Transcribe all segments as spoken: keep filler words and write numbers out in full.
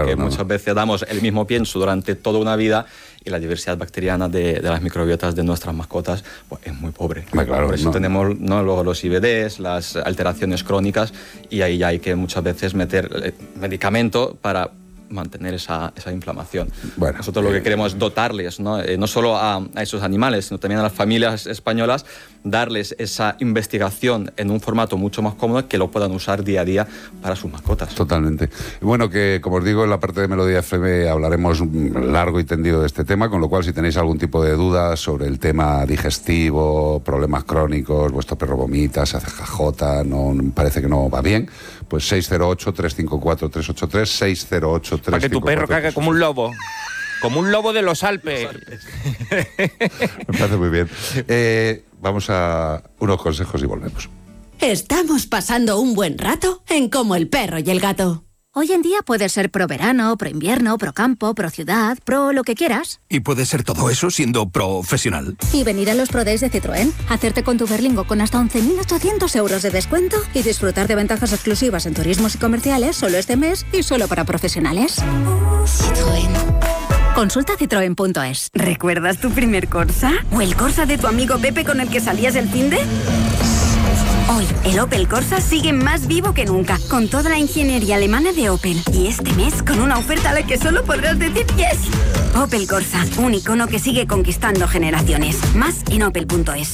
porque no. muchas veces damos el mismo pienso durante toda una vida y la diversidad bacteriana de, de las microbiotas de nuestras mascotas pues, es muy pobre. Ah, claro, Por eso no. tenemos ¿no? luego los I B Ds, las alteraciones crónicas, y ahí ya hay que muchas veces meter eh, medicamento para mantener esa, esa inflamación. Bueno, Nosotros lo eh, que queremos es dotarles, ¿no? Eh, no solo a, a esos animales, sino también a las familias españolas, darles esa investigación en un formato mucho más cómodo que lo puedan usar día a día para sus mascotas. Totalmente. Bueno, que como os digo, en la parte de Melodía F M hablaremos largo y tendido de este tema, con lo cual si tenéis algún tipo de dudas sobre el tema digestivo, problemas crónicos, vuestro perro vomita, se hace jajota, no parece que no va bien, pues seis cero ocho, tres cinco cuatro, tres ocho tres, seis cero ocho, tres cinco cuatro, Para que tu perro cague como un lobo. Como un lobo de los Alpes. Me parece muy bien. Eh, vamos a unos consejos y volvemos. Estamos pasando un buen rato en Como el perro y el gato. Hoy en día puedes ser pro verano, pro invierno, pro campo, pro ciudad, pro lo que quieras. Y puedes ser todo eso siendo profesional. Y venir a los Pro Days de Citroën, hacerte con tu Berlingo con hasta once mil ochocientos euros de descuento y disfrutar de ventajas exclusivas en turismos y comerciales solo este mes y solo para profesionales. Citroën. Consulta citroen punto es. ¿Recuerdas tu primer Corsa? ¿O el Corsa de tu amigo Pepe con el que salías el finde? Hoy, el Opel Corsa sigue más vivo que nunca, con toda la ingeniería alemana de Opel. Y este mes, con una oferta a la que solo podrás decir yes. Opel Corsa, un icono que sigue conquistando generaciones. Más en opel punto es.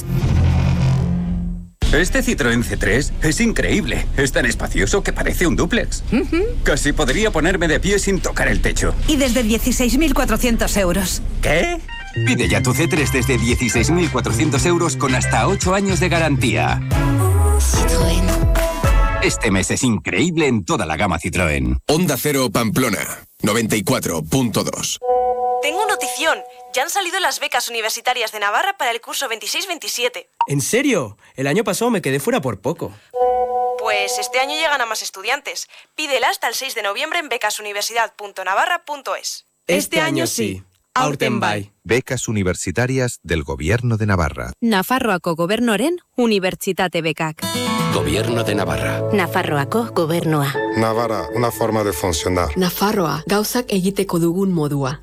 Este Citroën C tres es increíble. Es tan espacioso que parece un dúplex. Uh-huh. Casi podría ponerme de pie sin tocar el techo. Y desde dieciséis mil cuatrocientos euros. ¿Qué? Pide ya tu C tres desde dieciséis mil cuatrocientos euros con hasta ocho años de garantía. Citroën. Este mes es increíble en toda la gama Citroën. Onda Cero Pamplona, noventa y cuatro punto dos. Tengo notición. Ya han salido las becas universitarias de Navarra para el curso veintiséis veintisiete. ¿En serio? El año pasado me quedé fuera por poco. Pues este año llegan a más estudiantes. Pídela hasta el seis de noviembre en becasuniversidad punto navarra punto es. Este, este año sí. Aurten bai. Becas universitarias del Gobierno de Navarra. Nafarroako Gobernuaren Unibertsitate Bekak. Gobierno de Navarra. Nafarroako Gobernua. Navarra, una forma de funcionar. Nafarroa, gauzak egiteko dugun modua.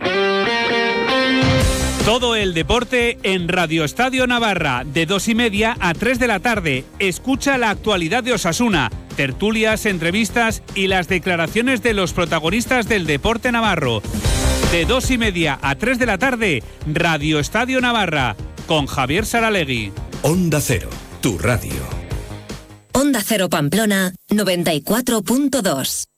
Todo el deporte en Radio Estadio Navarra, de dos y media a tres de la tarde. Escucha la actualidad de Osasuna, tertulias, entrevistas y las declaraciones de los protagonistas del deporte navarro. De dos y media a tres de la tarde, Radio Estadio Navarra, con Javier Saralegui. Onda Cero, tu radio. Onda Cero Pamplona, noventa y cuatro punto dos.